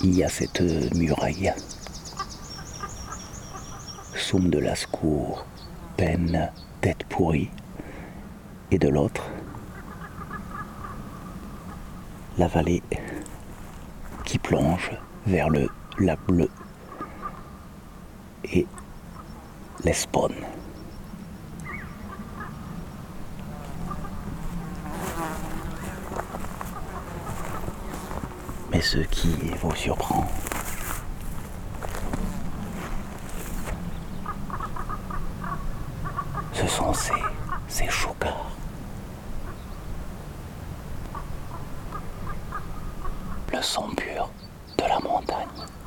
il y a cette muraille. Somme de Lascours, peine, tête pourrie. Et de l'autre, la vallée qui plonge vers le lac bleu et l'Espagne. Mais ce qui vous surprend, ce sont ces choucars. Le sang pur.